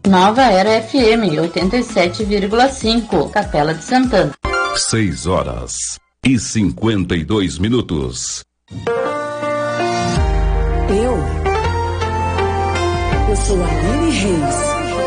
Nova Era FM 87,5, Capela de Santana. 6h52. Eu sou a Aline Reis.